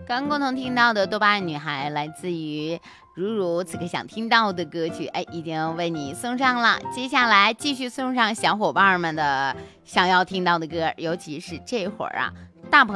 刚共同听到的多巴胺女孩来自于如如，此刻想听到的歌曲已经为你送上了。接下来继续送上小伙伴们的想要听到的歌，尤其是这会儿大朋友